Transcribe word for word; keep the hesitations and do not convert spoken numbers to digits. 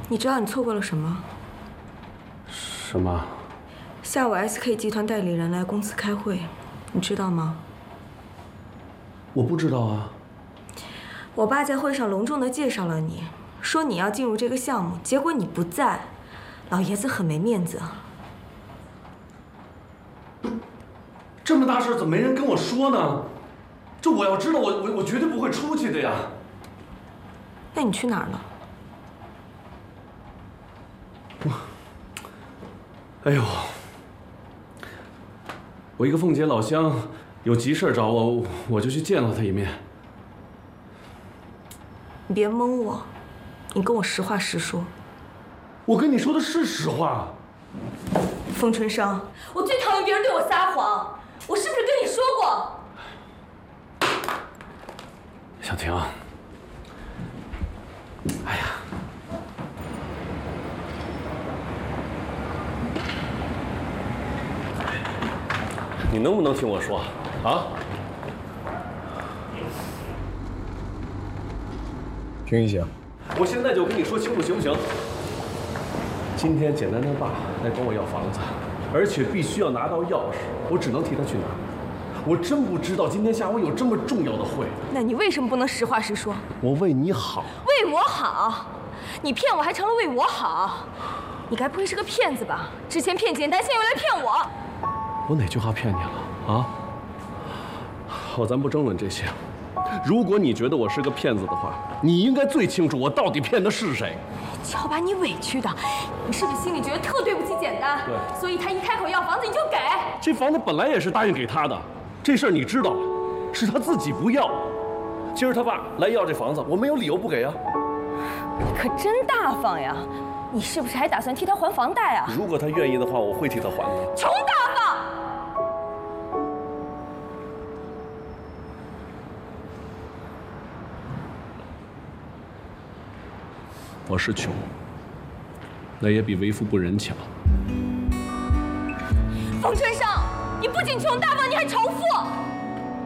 你知道你错过了什么？ 什么？ 下午 S K 集团代理人来公司开会，你知道吗？ 我不知道啊。 我爸在会上隆重地介绍了你，说你要进入这个项目，结果你不在，老爷子很没面子。 这么大事怎么没人跟我说呢？这我要知道，我我我绝对不会出去的呀。 那你去哪儿了？ 我，哎呦，我一个凤姐老乡有急事找我，我就去见了他一面。 你别蒙我，你跟我实话实说。 我跟你说的是实话。 风春生，我最讨厌别人对我撒谎，我是不是跟你说过？ 小婷，哎呀，你能不能听我说啊？ 听一下。 我现在就跟你说清楚，行不行？今天简单他爸来管我要房子，而且必须要拿到钥匙，我只能替他去拿。我真不知道今天下午有这么重要的会。 那你为什么不能实话实说？ 我为你好。 为我好？你骗我还成了为我好？你该不会是个骗子吧？之前骗简单，现在又来骗我。 我哪句话骗你了啊？好，咱不争论这些。如果你觉得我是个骗子的话，你应该最清楚我到底骗的是谁。 瞧把你委屈的，你是不是心里觉得特对不起简单？ 对。 所以他一开口要房子你就给。 这房子本来也是答应给他的，这事儿你知道了，是他自己不要。今儿他爸来要这房子，我没有理由不给啊。 你可真大方呀！你是不是还打算替他还房贷啊？ 如果他愿意的话，我会替他还的。 穷大方！ 我是穷，那也比为富不仁强。 冯春生，你不仅穷大方，你还仇富！